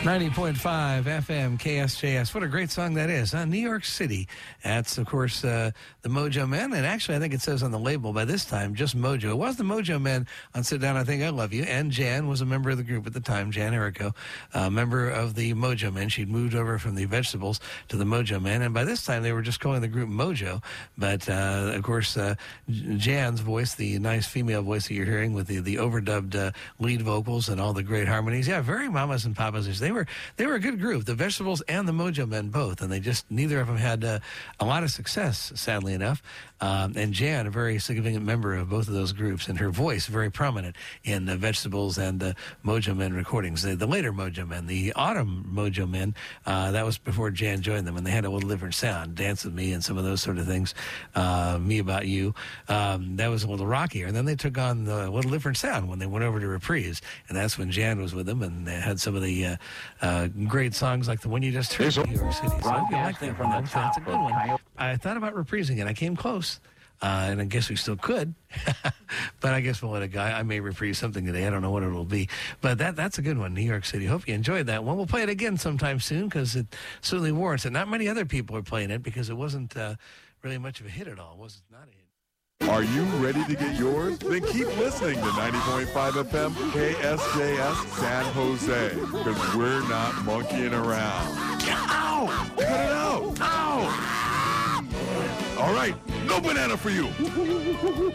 90.5 FM KSJS. What a great song that is, huh? New York City. That's, of course, the Mojo Men. And actually, I think it says on the label by this time, just Mojo. It was the Mojo Men on Sit Down, I Think I Love You. And Jan was a member of the group at the time, Jan Erico, member of the Mojo Men. She'd moved over from the Vegetables to the Mojo Men. And by this time, they were just calling the group Mojo. But, of course, Jan's voice, the nice female voice that you're hearing with the overdubbed lead vocals and all the great harmonies. Yeah, very mamas and papas. They were a good group, the Vegetables and the Mojo Men both, and they just, neither of them had a lot of success, sadly enough. And Jan, a very significant member of both of those groups, and her voice very prominent in the Vegetables and the Mojo Men recordings. The later Mojo Men, the Autumn Mojo Men, that was before Jan joined them, and they had a little different sound, Dance With Me and some of those sort of things, Me About You. That was a little rockier, and then they took on a little different sound when they went over to Reprise, and that's when Jan was with them, and they had some of the great songs like the one you just heard in New York City. So I hope you like that one. That's a good one. I thought about reprising it. I came close. And I guess we still could, but I guess we'll let it go. I may reprise something today. I don't know what it'll be, but that's a good one, New York City. Hope you enjoyed that one. We'll play it again sometime soon because it certainly warrants it. Not many other people are playing it because it wasn't really much of a hit at all. It was not a hit. Are you ready to get yours? Then keep listening to 90.5 FM KSJS San Jose, because we're not monkeying around. Ow! Cut it out! Ow! All right, no banana for you.